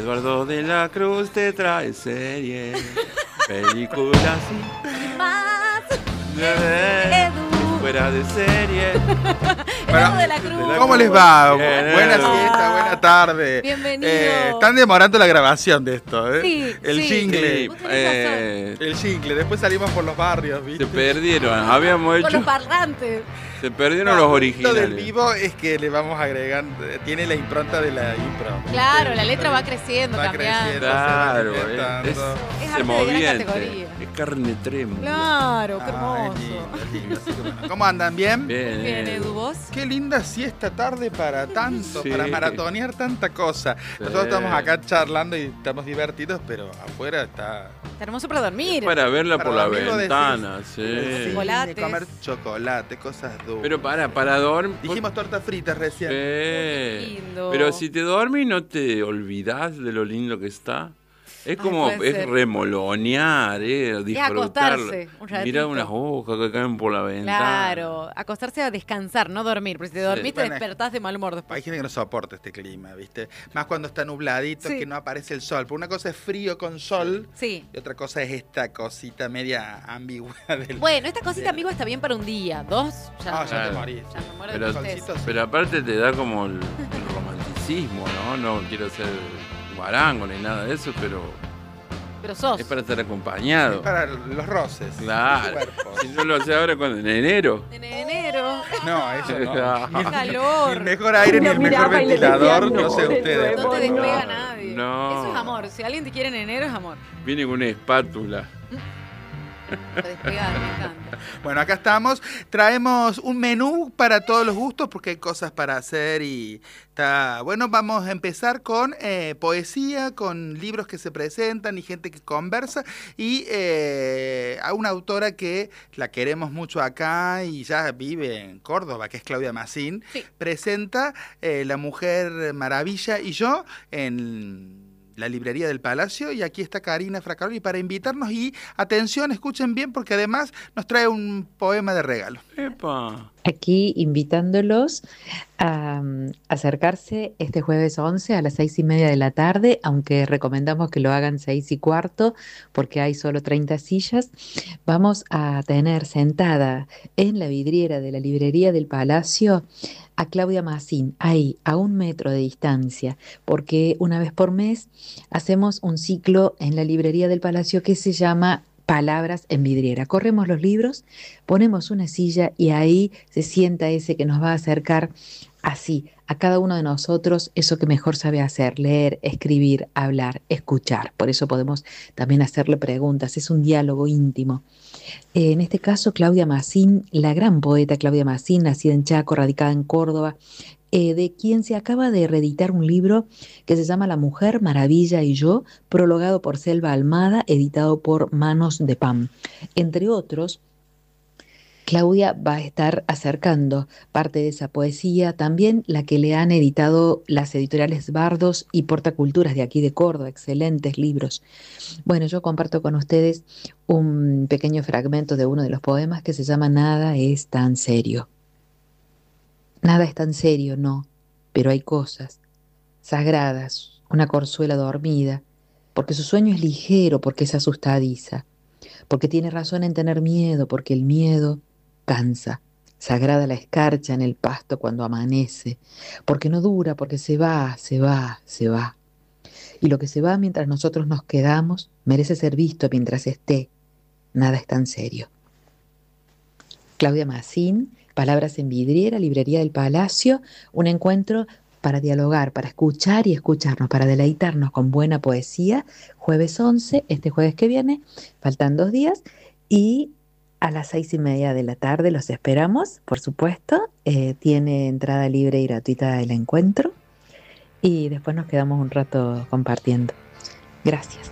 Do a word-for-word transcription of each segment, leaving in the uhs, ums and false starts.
Eduardo de la Cruz te trae serie, películas y más. Edu. Fuera de serie. Bueno, de la Cruz. ¿Cómo les va? Bien, Buena Edu. siesta, buena tarde. Bienvenido. Eh, están demorando la grabación de esto, ¿eh? Sí, El sí. jingle. Sí, Vos tenés eh, El jingle. Después salimos por los barrios, ¿viste? se perdieron, habíamos Con hecho. los parlantes. Se perdieron No, los Lo del originales. vivo es que le vamos agregando, tiene la impronta de la impro. Claro, la letra va creciendo, Va cambiando. creciendo. Claro, se va es, alimentando. es, Es arte de se gran moviente, categoría. es carne trémula. Claro, qué Ay, hermoso. lindo, lindo. Así que bueno. ¿Cómo andan? ¿Bien? Bien, Bien, Edu, ¿vos? Qué linda siesta tarde para tanto, Sí. para maratonear tanta cosa. Sí. Nosotros estamos acá charlando y estamos divertidos, pero afuera está... Está hermoso para dormir. Para verla Para por la dormir, vos decís. ventana, sí. Sí, Chocolates. comer chocolate, cosas dulces. Pero para, para dormir. Dijimos tortas fritas recién. Qué lindo. Pero si te dormís no te olvidás de lo lindo que está. Es Ay, como, puede es ser. remolonear, eh, disfrutarlo. acostarse un ratito. Mirá unas hojas que caen por la ventana. Claro, acostarse a descansar, no dormir. Porque si te dormís te Bueno, despertás de mal humor después. Hay gente que no soporta este clima, ¿viste? Más cuando está nubladito, Sí. que no aparece el sol. Porque una cosa es frío con sol Sí. y otra cosa es esta cosita media ambigua del... Bueno, esta cosita, del- amigo, está bien para un día. Dos, ya, Ah, ya Claro. te morís. ya me muero Pero- de tristeza. Solcito, sí. Pero aparte te da como el, el romanticismo, ¿no? No quiero ser guarango ni nada de eso, pero Pero sos. es para estar acompañado. Es para los roces. Claro. Cuerpos. Si no lo hace ahora, cuando en enero. En enero. No, eso no. Ni el- Calor. Ni el mejor aire ni el mejor ventilador, no sé ustedes. No te despega No, nadie. no. Eso es amor. Si alguien te quiere en enero, es amor. Viene con una espátula. Te despegar, me encanta. Bueno, acá estamos. Traemos un menú para todos los gustos porque hay cosas para hacer y está... Bueno, vamos a empezar con eh, poesía, con libros que se presentan y gente que conversa y eh, a una autora que la queremos mucho acá y ya vive en Córdoba, que es Claudia Massín, Sí. presenta eh, La Mujer Maravilla y yo en la librería del Palacio, y aquí está Karina Fracaroli para invitarnos y atención, escuchen bien porque además nos trae un poema de regalo. ¡Epa! Aquí invitándolos a um, acercarse este jueves once a las seis y media de la tarde, aunque recomendamos que lo hagan seis y cuarto porque hay solo treinta sillas. Vamos a tener sentada en la vidriera de la librería del Palacio a Claudia Massín, ahí a un metro de distancia, porque una vez por mes hacemos un ciclo en la librería del Palacio que se llama Palabras en Vidriera. Corremos los libros, ponemos una silla y ahí se sienta ese que nos va a acercar así a cada uno de nosotros eso que mejor sabe hacer: leer, escribir, hablar, escuchar. Por eso podemos también hacerle preguntas, es un diálogo íntimo. Eh, en este caso, Claudia Massín, la gran poeta Claudia Massín, nacida en Chaco, radicada en Córdoba, eh, de quien se acaba de reeditar un libro que se llama La Mujer Maravilla y yo, prologado por Selva Almada, editado por Manos de Pan. Entre otros, Claudia va a estar acercando parte de esa poesía, también la que le han editado las editoriales Bardos y Portaculturas de aquí de Córdoba, excelentes libros. Bueno, yo comparto con ustedes un pequeño fragmento de uno de los poemas que se llama Nada es tan serio. Nada es tan serio, no, pero hay cosas sagradas, una corzuela dormida, porque su sueño es ligero, porque es asustadiza, porque tiene razón en tener miedo, porque el miedo cansa. Sagrada la escarcha en el pasto cuando amanece, porque no dura, porque se va, se va, se va. Y lo que se va mientras nosotros nos quedamos merece ser visto mientras esté. Nada es tan serio. Claudia Massín, Palabras en Vidriera, Librería del Palacio, un encuentro para dialogar, para escuchar y escucharnos, para deleitarnos con buena poesía. Jueves once, este jueves que viene, faltan dos días, y a las seis y media de la tarde los esperamos, por supuesto. Eh, tiene entrada libre y gratuita el encuentro. Y después nos quedamos un rato compartiendo. Gracias.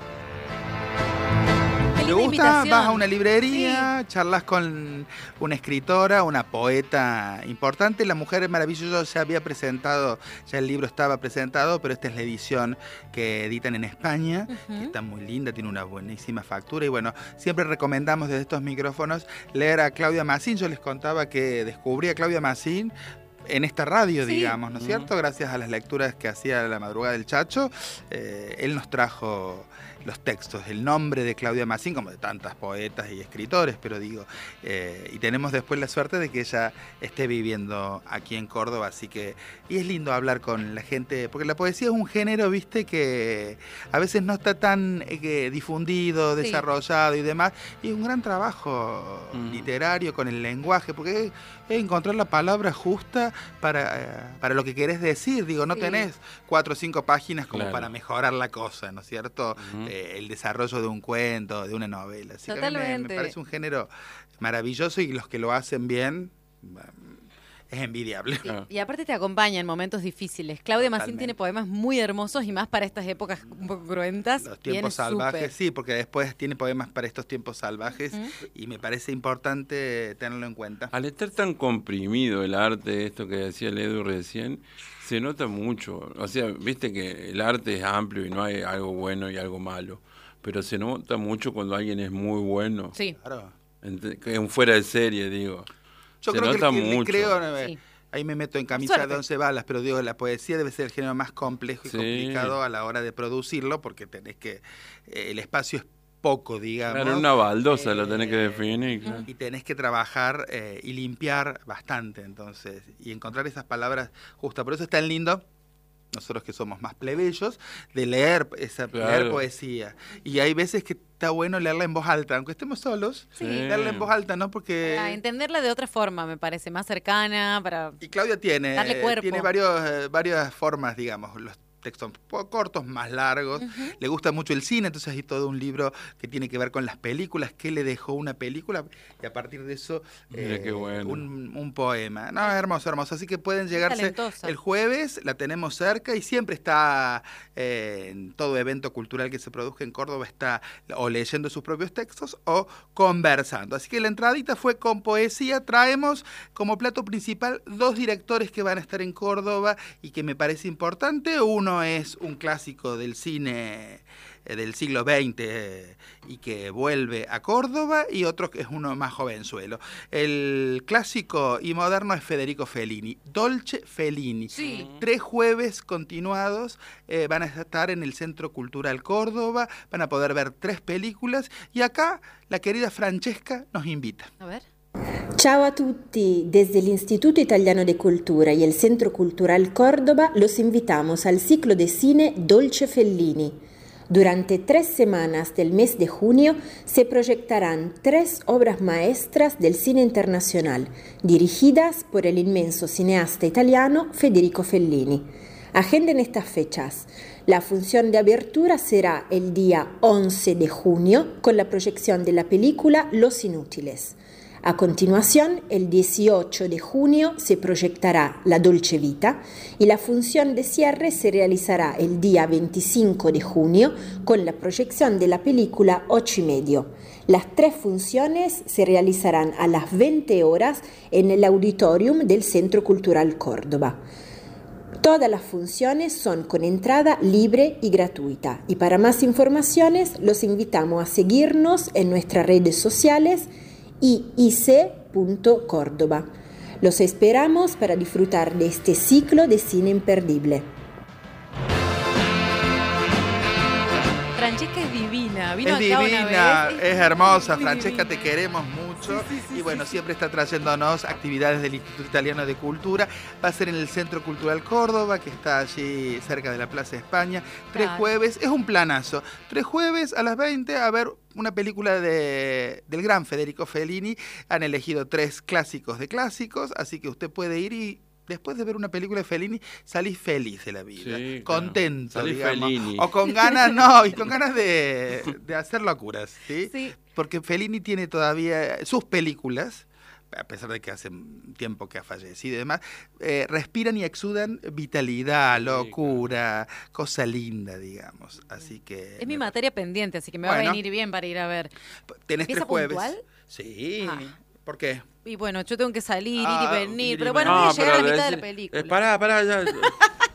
Qué ¿Te linda gusta? invitación. Vas a una librería, charlas con una escritora, una poeta importante. La Mujer Maravillosa se había presentado, ya el libro estaba presentado, pero esta es la edición que editan en España, Ujú. que está muy linda, tiene una buenísima factura. Y bueno, siempre recomendamos desde estos micrófonos leer a Claudia Massín. Yo les contaba que descubrí a Claudia Massín en esta radio, Sí. digamos, ¿no es cierto? Gracias a las lecturas que hacía la madrugada del Chacho, eh, él nos trajo los textos, el nombre de Claudia Massín, como de tantas poetas y escritores, pero digo, eh, y tenemos después la suerte de que ella esté viviendo aquí en Córdoba, así que, y es lindo hablar con la gente, porque la poesía es un género, viste, que a veces no está tan eh, difundido, Sí. desarrollado y demás, y es un gran trabajo Mm. literario con el lenguaje, porque es, es encontrar la palabra justa para, eh, para lo que querés decir, digo, no Sí. tenés cuatro o cinco páginas como Claro. para mejorar la cosa, ¿no es cierto? Ujú. Eh, el desarrollo de un cuento, de una novela. Así que a mí me- me, Totalmente. parece un género maravilloso y los que lo hacen bien mm, es envidiable. Sí, Ah. y aparte te acompaña en momentos difíciles. Claudia Massín Totalmente. tiene poemas muy hermosos y más para estas épocas un poco cruentas. Los Viene tiempos salvajes, súper. sí, porque después tiene poemas para estos tiempos salvajes Ujú. y me parece importante tenerlo en cuenta. Al estar tan comprimido el arte, esto que decía el Edu recién, se nota mucho. O sea, viste que el arte es amplio y no hay algo bueno y algo malo. Pero se nota mucho cuando alguien es muy bueno. Sí, Claro. Ent- que un fuera de serie, digo. Yo Se creo que, nota que le mucho. creo, eh, Sí. ahí me meto en camisa Suerte. de once balas, pero digo, la poesía debe ser el género más complejo y Sí. complicado a la hora de producirlo, porque tenés que, eh, el espacio es poco, digamos. Claro, una baldosa lo tenés que Eh, definir. Claro. Y tenés que trabajar eh, y limpiar bastante, entonces, y encontrar esas palabras justas. Por eso es tan lindo, nosotros que somos más plebeyos, de leer esa Claro. leer poesía. Y hay veces que está bueno leerla en voz alta, aunque estemos solos, Sí. leerla en voz alta, ¿no? Porque... para entenderla de otra forma, me parece, más cercana, para... Y Claudia tiene, Darle cuerpo. tiene varios, eh, varias formas, digamos, los textos un poco cortos, más largos. Le gusta mucho el cine, entonces hay todo un libro que tiene que ver con las películas, qué le dejó una película, y a partir de eso Mira qué bueno. un, un poema. No, hermoso, hermoso. Así que pueden llegarse talentosa. el jueves, la tenemos cerca y siempre está eh, en todo evento cultural que se produzca en Córdoba, está o leyendo sus propios textos o conversando. Así que la entradita fue con poesía. Traemos como plato principal dos directores que van a estar en Córdoba y que me parece importante. Uno es un clásico del cine eh, del siglo veinte eh, y que vuelve a Córdoba, y otro que es uno más jovenzuelo. El clásico y moderno es Federico Fellini, Dolce Fellini. Sí. Tres jueves continuados eh, van a estar en el Centro Cultural Córdoba, van a poder ver tres películas, y acá la querida Francesca nos invita. A ver. Ciao a tutti, desde el Instituto Italiano de Cultura y el Centro Cultural Córdoba los invitamos al ciclo de cine Dolce Fellini. Durante tres semanas del mes de junio se proyectarán tres obras maestras del cine internacional, dirigidas por el inmenso cineasta italiano Federico Fellini. Agenden estas fechas. La función de apertura será el día once de junio con la proyección de la película Los Inútiles. A continuación, el dieciocho de junio se proyectará La Dolce Vita y la función de cierre se realizará el día veinticinco de junio con la proyección de la película Ocho y Medio. Las tres funciones se realizarán a las veinte horas en el auditorium del Centro Cultural Córdoba. Todas las funciones son con entrada libre y gratuita, y para más informaciones los invitamos a seguirnos en nuestras redes sociales y i c punto córdoba. Los esperamos para disfrutar de este ciclo de cine imperdible. Francesca es divina, vino Es acá divina, una vez. es hermosa, muy Francesca, te divina. queremos mucho. Sí, sí, sí, y bueno, sí, siempre está trayéndonos actividades del Instituto Italiano de Cultura. Va a ser en el Centro Cultural Córdoba, que está allí cerca de la Plaza España. Tres Claro. jueves, es un planazo. Tres jueves a las veinte a ver una película de, del gran Federico Fellini. Han elegido tres clásicos de clásicos, así que usted puede ir y... Después de ver una película de Fellini, salís feliz de la vida, Sí, claro. contento, Salís digamos. Fellini. O con ganas, no, y con ganas de, de hacer locuras, ¿sí? Sí. Porque Fellini tiene todavía sus películas, a pesar de que hace tiempo que ha fallecido y demás, eh, respiran y exudan vitalidad, Sí, locura, cosa linda, digamos. Así que... Es mi me- materia pendiente, así que me va Bueno. a venir bien para ir a ver. Tenés tres ¿Empieza jueves. puntual? Sí. Ah. ¿Por qué? Y bueno, yo tengo que salir, Ah, ir y ir venir, y pero venir. bueno, voy a No, llegar a la pero mitad de la es- película. eh, pará, pará, ya.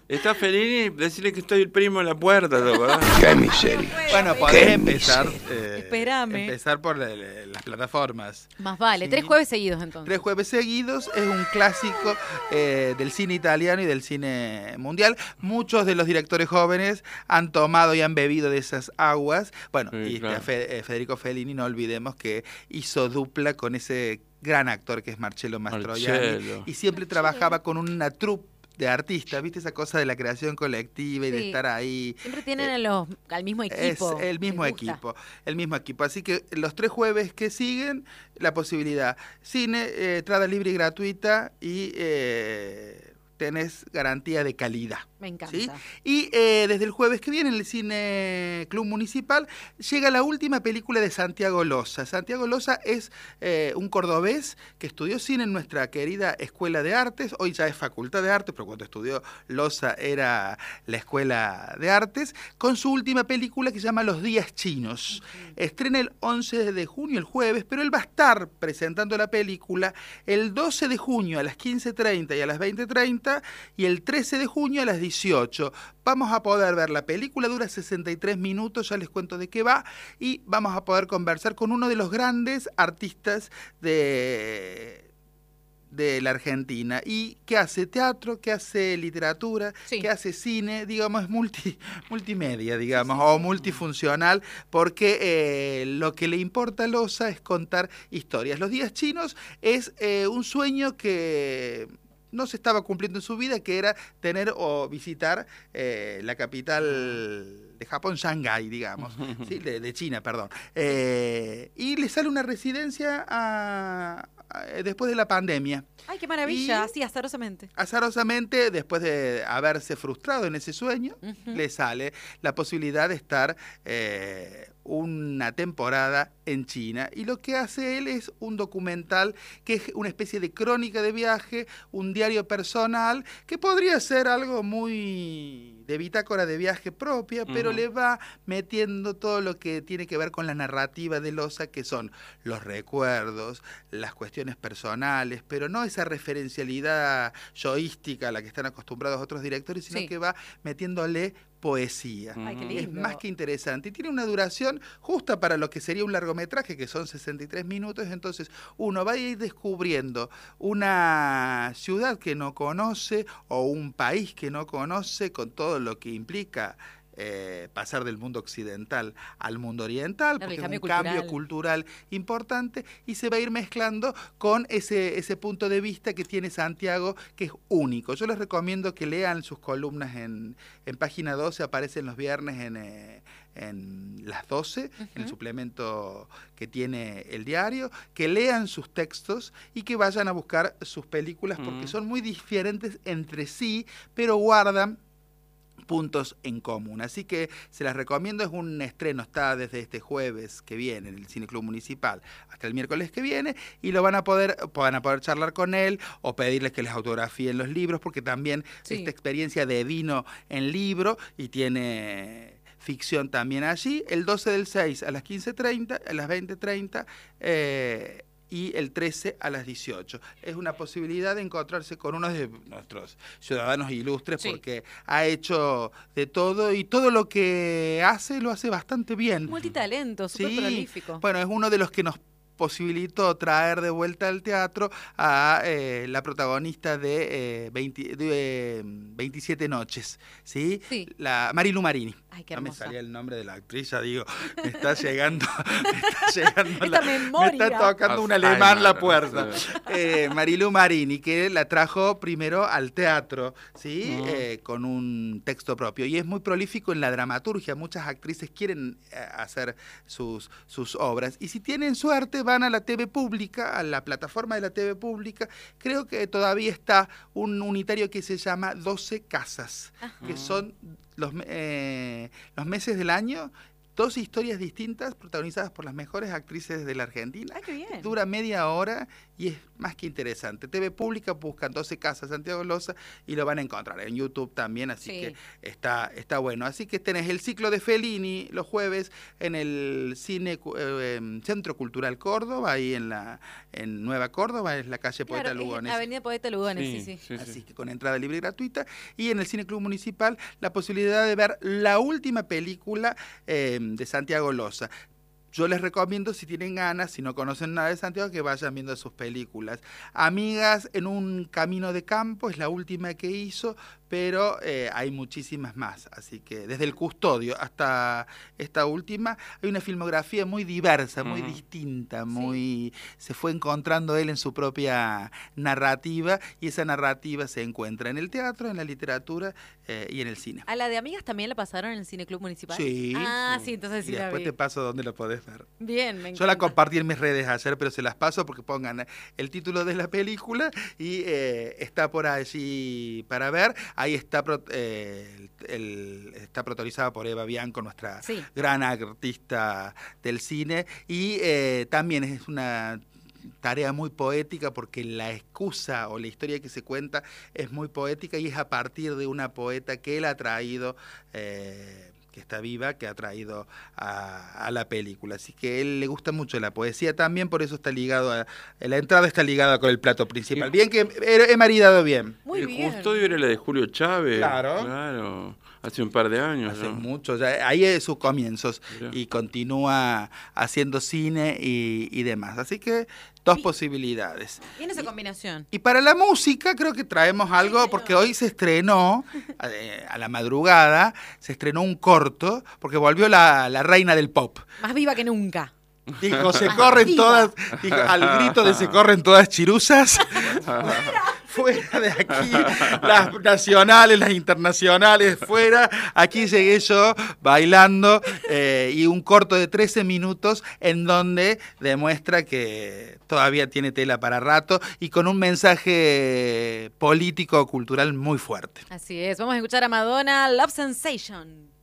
Está Fellini, decirle que estoy el primo en la puerta, ¿te acordás? Qué miseria. Bueno, podés empezar, eh, Espérame. empezar por la- la- las plataformas. Más vale, Sí. tres jueves seguidos entonces. Tres jueves seguidos, es un clásico eh, del cine italiano y del cine mundial. Muchos de los directores jóvenes han tomado y han bebido de esas aguas. Bueno, Sí, y este, claro. Fe- eh, Federico Fellini, no olvidemos que hizo dupla con ese gran actor que es Marcello Mastroianni. Marcello. Y siempre trabajaba con una troupe de artistas, ¿viste? Esa cosa de la creación colectiva y de Sí. estar ahí. Siempre tienen Eh, a los, al mismo equipo. Es el mismo les gusta. equipo, el mismo equipo. Así que los tres jueves que siguen, la posibilidad. Cine, eh, entrada libre y gratuita y eh, tenés garantía de calidad. Me encanta. ¿Sí? Y eh, desde el jueves que viene en el Cine Club Municipal llega la última película de Santiago Loza. Santiago Loza es eh, un cordobés que estudió cine en nuestra querida Escuela de Artes, hoy ya es Facultad de Artes, pero cuando estudió Loza era la Escuela de Artes, con su última película que se llama Los Días Chinos. Estrena el once de junio, el jueves, pero él va a estar presentando la película el doce de junio a las quince treinta y a las veinte treinta y el trece de junio a las dieciocho. Vamos a poder ver la película, dura sesenta y tres minutos, ya les cuento de qué va, y vamos a poder conversar con uno de los grandes artistas de, de la Argentina, y que hace teatro, que hace literatura, Sí. que hace cine, digamos, es multi, multimedia, digamos, o multifuncional, porque eh, lo que le importa a Loza es contar historias. Los Días Chinos es eh, un sueño que no se estaba cumpliendo en su vida, que era tener o visitar eh, la capital de Japón, Shanghái, digamos, ¿sí? de, de China, perdón. Eh, y le sale una residencia a- a- después de la pandemia. Ay, qué maravilla, Y- así azarosamente. Azarosamente, después de haberse frustrado en ese sueño, Ujú. le sale la posibilidad de estar eh, una temporada en China. Y lo que hace él es un documental que es una especie de crónica de viaje, un diario personal, que podría ser algo muy de bitácora de viaje propia, pero Ujú. le va metiendo todo lo que tiene que ver con la narrativa de Loza, que son los recuerdos, las cuestiones personales, pero no esa referencialidad yoística a la que están acostumbrados otros directores, sino Sí. que va metiéndole poesía. Ay, qué Y es lindo. más que interesante. Y tiene una duración justa para lo que sería un largometraje, que son sesenta y tres minutos. Entonces, uno va a ir descubriendo una ciudad que no conoce o un país que no conoce, con todo lo que implica eh, pasar del mundo occidental al mundo oriental, Claro, el porque es un cambio cambio cultural. cultural importante, y se va a ir mezclando con ese, ese punto de vista que tiene Santiago, que es único. Yo les recomiendo que lean sus columnas en, en Página doce, aparecen los viernes en, eh, en las doce, en el Ujú. suplemento que tiene el diario, que lean sus textos y que vayan a buscar sus películas, porque Ujú. son muy diferentes entre sí, pero guardan puntos en común. Así que se las recomiendo, es un estreno, está desde este jueves que viene en el Cine Club Municipal hasta el miércoles que viene, y lo van a poder, van a poder charlar con él o pedirles que les autografíen los libros, porque también Sí. esta experiencia de vino en libro y tiene ficción también allí, el doce del seis a las quince treinta, a las veinte treinta, eh, y el trece a las dieciocho. Es una posibilidad de encontrarse con uno de nuestros ciudadanos ilustres, Sí. porque ha hecho de todo, y todo lo que hace lo hace bastante bien. Multitalento, súper Sí, prolífico. bueno, es uno de los que nos posibilitó traer de vuelta al teatro a eh, la protagonista de, eh, veinte de, eh, veintisiete noches, ¿sí? Sí. La Marilu Marini. Ay, qué No me hermosa. salía el nombre de la actriz, ya digo, me está llegando, me está llegando Esta la- memoria. me está tocando un Alzheimer, alemán la ¿no? puerta. Sí. Eh, Marilu Marini, que la trajo primero al teatro, ¿sí? Mm. Eh, con un texto propio. Y es muy prolífico en la dramaturgia. Muchas actrices quieren eh, hacer sus, sus obras. Y si tienen suerte, van a la T V pública, a la plataforma de la T V pública. Creo que todavía está un unitario que se llama doce Casas, Ajá. que son los, me- eh, los meses del año. dos historias distintas protagonizadas por las mejores actrices de la Argentina. Ay, qué bien. Dura media hora y es más que interesante. T V Pública buscan doce casas Santiago Loza y lo van a encontrar en YouTube también, así Sí. que está, está bueno. Así que tenés el ciclo de Fellini los jueves en el cine eh, Centro Cultural Córdoba, ahí en la en Nueva Córdoba, es la calle Poeta Claro, es Lugones. Avenida Poeta Lugones, sí, sí. sí, Así sí. que con entrada libre y gratuita. Y en el Cine Club Municipal la posibilidad de ver la última película eh, de Santiago Loza. Yo les recomiendo, si tienen ganas, si no conocen nada de Santiago, que vayan viendo sus películas. Amigas en un camino de campo, es la última que hizo, pero eh, hay muchísimas más. Así que desde El Custodio hasta esta última, hay una filmografía muy diversa, muy Ujú. distinta, muy se fue encontrando él en su propia narrativa, y esa narrativa se encuentra en el teatro, en la literatura eh, y en el cine. ¿A la de Amigas también la pasaron en el Cine Club Municipal? Sí. Ah, sí, entonces sí Y la después vi. te paso donde lo podés ver. Bien, me Yo la encanta. compartí en mis redes ayer, pero se las paso porque pongan el título de la película y eh, está por allí para ver. Ahí está, pro- eh, el, el- está protagonizada por Eva Bianco, nuestra Sí. gran artista del cine. Y eh, también es una tarea muy poética porque la excusa o la historia que se cuenta es muy poética y es a partir de una poeta que él ha traído... Eh, que está viva, que ha traído a, a la película. Así que a él le gusta mucho la poesía también, por eso está ligado a... La entrada está ligada con el plato principal. Bien que he, he maridado bien. Muy el bien. Custodio era la de Julio Chávez. Claro. Claro. Hace un par de años. Hace ¿no? mucho, ya, ahí es sus comienzos. Mirá. Y continúa haciendo cine y, y demás. Así que dos Y- posibilidades. Bien esa combinación. Y para la música creo que traemos algo, señor. porque hoy se estrenó, eh, a la madrugada, se estrenó un corto, porque volvió la, la reina del pop. Más viva que nunca. Dijo, se corren todas, dijo, al grito de se corren todas chiruzas. Fuera de aquí, las nacionales, las internacionales, fuera. Aquí llegué yo bailando eh, y un corto de trece minutos en donde demuestra que todavía tiene tela para rato y con un mensaje político-cultural muy fuerte. Así es. Vamos a escuchar a Madonna, Love Sensation.